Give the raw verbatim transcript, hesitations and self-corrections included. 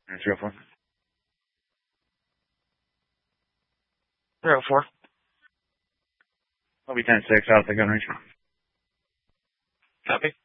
three oh four. three oh four. I'll be ten six out of the gun range. Copy.